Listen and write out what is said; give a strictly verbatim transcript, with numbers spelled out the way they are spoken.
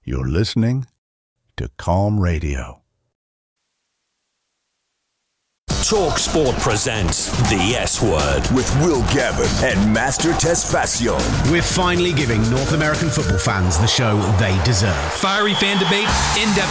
You're listening to Calm Radio. Talk Sport presents The S Word with Will Gavin and Master Tesfacion. We're finally giving North American football fans the show they deserve. Fiery fan debate, in-depth